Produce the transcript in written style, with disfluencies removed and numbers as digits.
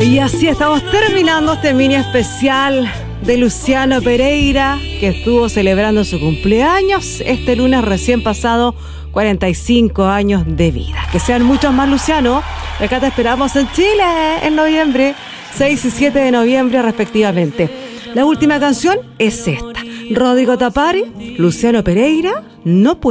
Y así estamos terminando este mini especial de Luciano Pereira, que estuvo celebrando su cumpleaños este lunes recién pasado, 45 años de vida. Que sean muchos más, Luciano. Acá te esperamos en Chile en noviembre, 6 y 7 de noviembre respectivamente. La última canción es esta. Rodrigo Tapari, Luciano Pereira, No Puedo.